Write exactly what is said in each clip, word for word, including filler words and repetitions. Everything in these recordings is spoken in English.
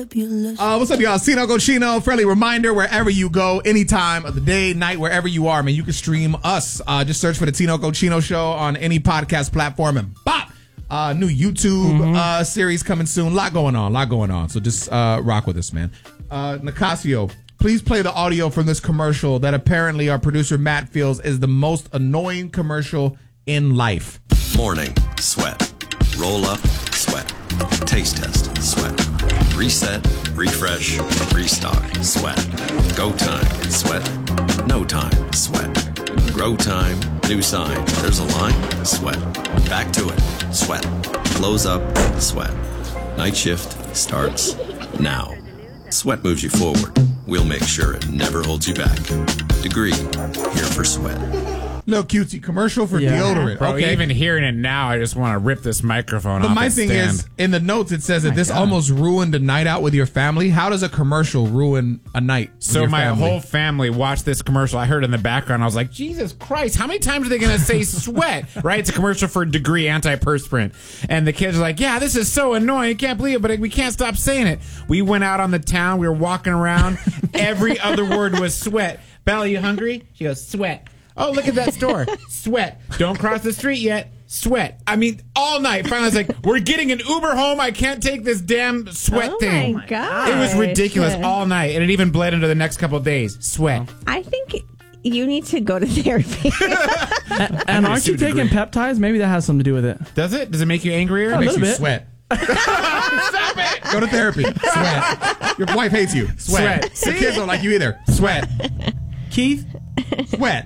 Uh, what's up, y'all? Cino Cochino. Friendly reminder, wherever you go, any time of the day, night, wherever you are, man, you can stream us. Uh, just search for the Tino Cochino Show on any podcast platform and bop! Uh, new YouTube mm-hmm. uh, series coming soon. A lot going on, a lot going on. So just uh, rock with us, man. Uh, Nicasio, please play the audio from this commercial that apparently our producer Matt feels is the most annoying commercial in life. Morning, sweat. Roll up, sweat. Taste test, sweat. Reset, refresh, restock, sweat. Go time, sweat. No time, sweat. Grow time, new sign. There's a line, sweat. Back to it, sweat. Close up, sweat. Night shift starts now. Sweat moves you forward. We'll make sure it never holds you back. Degree, here for sweat. Little cutesy commercial for yeah. deodorant. Bro, okay. Even hearing it now, I just want to rip this microphone but off my its thing stand. is, in the notes, it says that my this God. almost ruined a night out with your family. How does a commercial ruin a night with So your my family? whole family watched this commercial. I heard in the background, I was like, Jesus Christ, how many times are they going to say sweat? Right? It's a commercial for Degree antiperspirant. And the kids are like, yeah, this is so annoying. I can't believe it, but we can't stop saying it. We went out on the town. We were walking around. Every other word was sweat. Bella, you hungry? She goes, sweat. Oh, look at that store. Sweat. Don't cross the street yet. Sweat. I mean, all night. Finally, I was like, we're getting an Uber home. I can't take this damn sweat oh thing. Oh, my God. It was ridiculous all night. And it even bled into the next couple of days. Sweat. I think you need to go to therapy. and and aren't you taking peptides? Maybe that has something to do with it. Does it? Does it make you angrier? A It makes you bit. sweat. Stop it. Go to therapy. Sweat. Your wife hates you. Sweat. Sweat. Your kids don't like you either. Sweat. Keith? Sweat.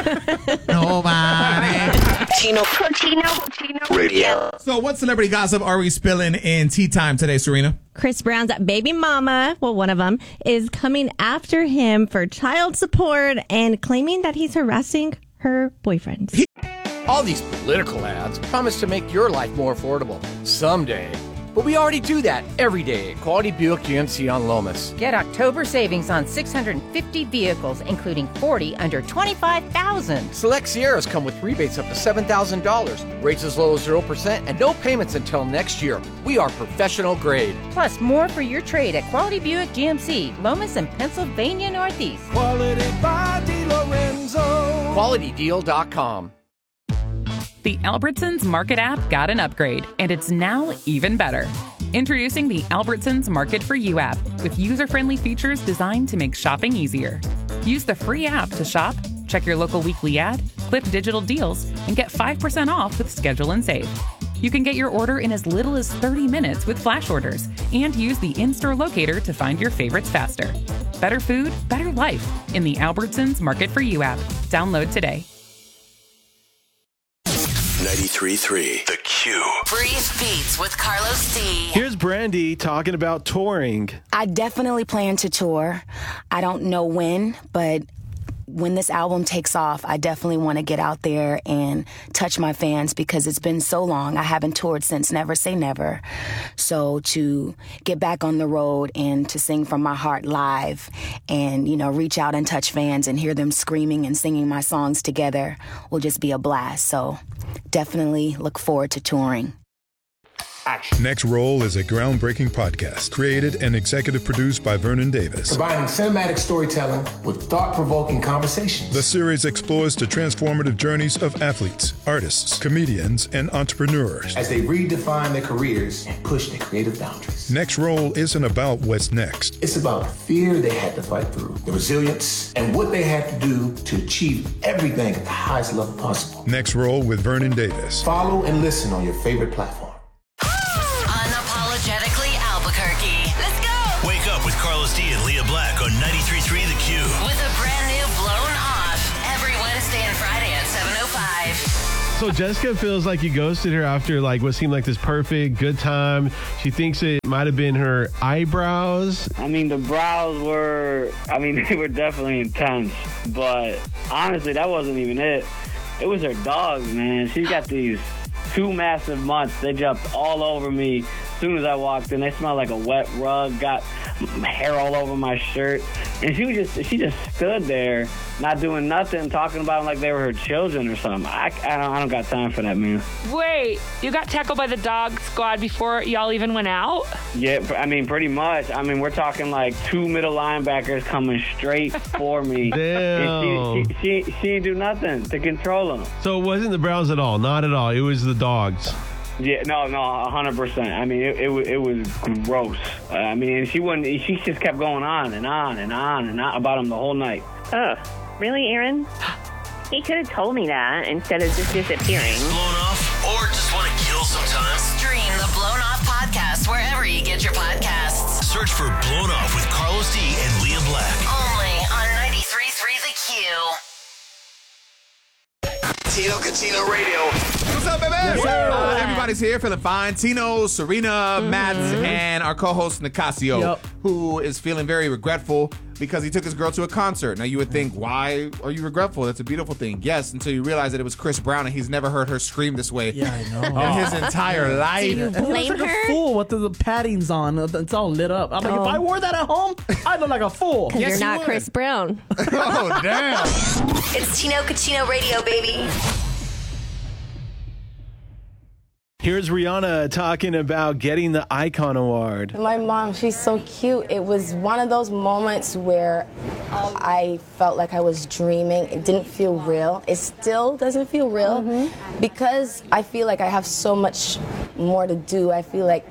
Nobody. Chino, Chino, Chino Radio. So what celebrity gossip are we spilling in tea time today, Serena? Chris Brown's baby mama, well, one of them, is coming after him for child support and claiming that he's harassing her boyfriend. All these political ads promise to make your life more affordable someday. But we already do that every day at Quality Buick G M C on Lomas. Get October savings on six hundred fifty vehicles, including forty under twenty-five thousand dollars. Select Sierras come with rebates up to seven thousand dollars, rates as low as zero percent, and no payments until next year. We are professional grade. Plus, more for your trade at Quality Buick G M C, Lomas and Pennsylvania Northeast. Quality by DeLorenzo. Quality Deal dot com. The Albertsons Market app got an upgrade, and it's now even better. Introducing the Albertsons Market for You app with user-friendly features designed to make shopping easier. Use the free app to shop, check your local weekly ad, clip digital deals, and get five percent off with Schedule and Save. You can get your order in as little as thirty minutes with flash orders and use the in-store locator to find your favorites faster. Better food, better life in the Albertsons Market for You app. Download today. ninety-three point three The Q. Brief Beats with Carlos D. Here's Brandy talking about touring. I definitely plan to tour. I don't know when, but when this album takes off, I definitely want to get out there and touch my fans because it's been so long. I haven't toured since Never Say Never. So to get back on the road and to sing from my heart live and, you know, reach out and touch fans and hear them screaming and singing my songs together will just be a blast. So definitely look forward to touring. Action. Next Roll is a groundbreaking podcast created and executive produced by Vernon Davis. Combining cinematic storytelling with thought-provoking conversations. The series explores the transformative journeys of athletes, artists, comedians, and entrepreneurs as they redefine their careers and push their creative boundaries. Next Roll isn't about what's next. It's about the fear they had to fight through, the resilience, and what they had to do to achieve everything at the highest level possible. Next Roll with Vernon Davis. Follow and listen on your favorite platform. Unapologetically Albuquerque. Let's go! Wake up with Carlos D and Leah Black on ninety-three point three The Q. With a brand new Blown Off every Wednesday and Friday at seven oh five. So Jessica feels like you ghosted her after like what seemed like this perfect, good time. She thinks it might have been her eyebrows. I mean, the brows were, I mean, they were definitely intense. But honestly, that wasn't even it. It was her dogs, man. She's got these two massive mutts. They jumped all over me as soon as I walked in. They smelled like a wet rug. Got hair all over my shirt. And she was just she just stood there, not doing nothing, talking about them like they were her children or something. I, I, don't, I don't got time for that, man. Wait, you got tackled by the dog squad before y'all even went out? Yeah, I mean, pretty much. I mean, we're talking like two middle linebackers coming straight for me. Damn. And she, she, she, she didn't do nothing to control them. So it wasn't the Browns at all. Not at all. It was the dogs. Yeah, no, no, one hundred percent. I mean, it, it, it was gross. Uh, I mean, she wouldn't, she just kept going on and on and on and on about him the whole night. Ugh. Really, Aaron? He could have told me that instead of just disappearing. Blown off or just want to kill some time? Stream the Blown Off podcast wherever you get your podcasts. Search for Blown Off with Carlos D and Leah Black. Only on ninety-three point three The Q. Tino Cucino Radio. What's up, baby? Yes, sir. Uh, everybody's here feeling fine. Tino, Serena, mm-hmm. Matt, and our co-host Nicasio, yep. who is feeling very regretful because he took his girl to a concert. Now, you would think, why are you regretful? That's a beautiful thing. Yes, until you realize that it was Chris Brown, and he's never heard her scream this way yeah, I know. in his entire life. Do you blame like her? A fool with the, the paddings on. It's all lit up. I'm like, oh. if I wore that at home, I'd look like a fool. Because yes, you're not you Chris Brown. Oh, damn. It's Tino Cucino Radio, baby. Here's Rihanna talking about getting the Icon Award. My mom, she's so cute. It was one of those moments where I felt like I was dreaming. It didn't feel real. It still doesn't feel real mm-hmm. because I feel like I have so much more to do. I feel like,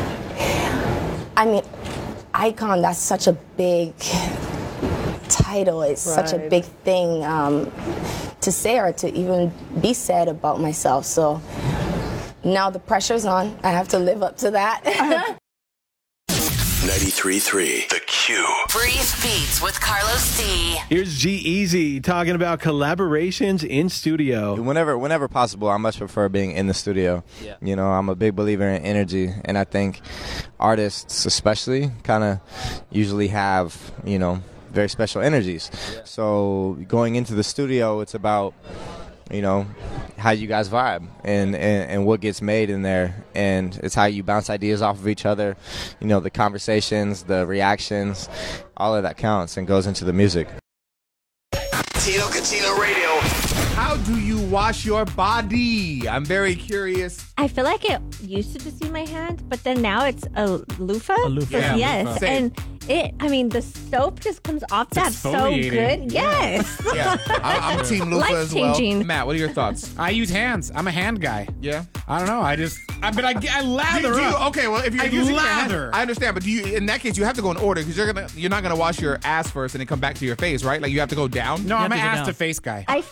I mean, Icon, that's such a big title. It's right. such a big thing um, to say or to even be said about myself. So now the pressure's on. I have to live up to that. ninety-three point three The Q. Brief Beats with Carlos D. Here's G-Eazy talking about collaborations in studio. Whenever whenever possible, I much prefer being in the studio. Yeah. You know, I'm a big believer in energy, and I think artists especially kind of usually have, you know, very special energies. Yeah. So going into the studio, it's about, you know, how you guys vibe and, and, and what gets made in there. And it's how you bounce ideas off of each other. You know, the conversations, the reactions, all of that counts and goes into the music. Tino Cucino Radio. How do you wash your body? I'm very curious. I feel like it used to just be my hand, but then now it's a loofah. A loofah. Yeah, yes. loofah. And it, I mean, the soap just comes off that so good. Yes. Yeah, I, I'm team loofah as well. Life-changing. Matt, what are your thoughts? I use hands. I'm a hand guy. Yeah. I don't know. I just, I, but I, I lather do, do you, up. Okay, well, if you're I using your lather. hand, I understand, but do you? In that case, you have to go in order because you're gonna, you're not gonna wash your ass first and then come back to your face, right? Like you have to go down. No, You I'm an have to go ass down. to face guy. I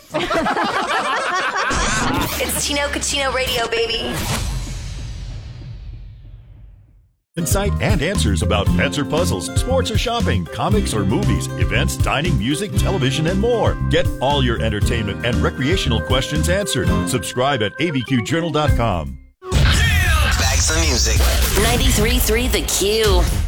It's Tino Cucino Radio, baby. Insight and answers about pets or puzzles, sports or shopping, comics or movies, events, dining, music, television, and more. Get all your entertainment and recreational questions answered. Subscribe at A B Q journal dot com. Back some music. ninety-three point three The Q.